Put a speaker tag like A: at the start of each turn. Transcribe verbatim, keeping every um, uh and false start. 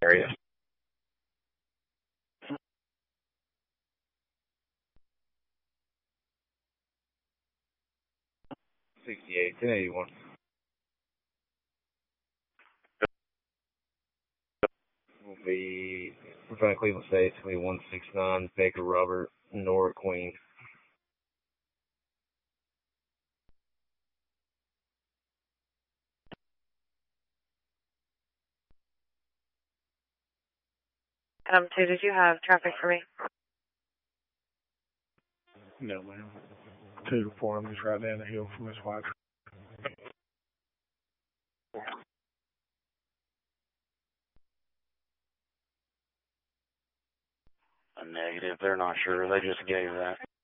A: area. sixty-eight, ten eighty-one. Will be, we're trying to Cleveland State, it's going to be one six nine, Baker Robert, Nora Queen.
B: Um, two, did you have traffic for me?
C: No, ma'am. Two to four, I'm just right down the hill from Miss White.
A: A negative, they're not sure, they just gave that.